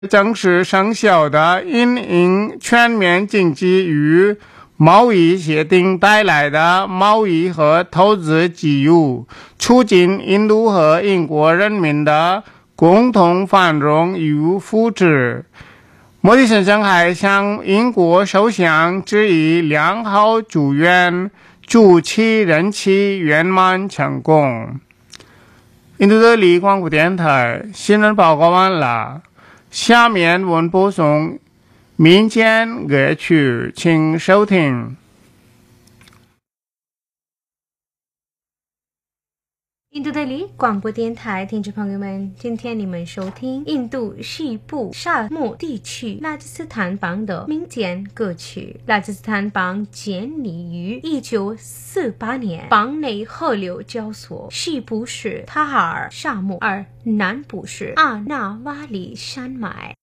正式生效的因应全面经济与贸易协定带来的贸易和投资机遇，促进印度和英国人民的共同繁荣与福祉。莫迪先生还向英国首相致以良好祝愿，祝其任期圆满成功。印度德里广播电台新闻报告完了，下面我们播送民间歌曲，请收听。 印度德里广播电台听众朋友们，今天你们收听印度西部沙漠地区拉吉斯坦邦的民间歌曲。拉吉斯坦邦建立于1948年，邦内河流交错，西部是塔哈尔沙漠，而南部是阿纳瓦里山脉。